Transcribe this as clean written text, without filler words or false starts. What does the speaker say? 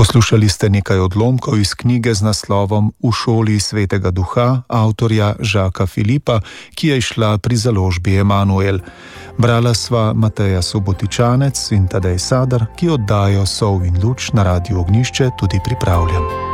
Poslušali ste nekaj odlomkov iz knjige z naslovom V šoli svetega duha avtorja Žaka Filipa, ki je izšla pri založbi Emanuel. Brala sva Mateja Subotičanec in Tadej Sadar, ki oddajo Sol in luč na Radiu Ognjišče tudi pripravljam.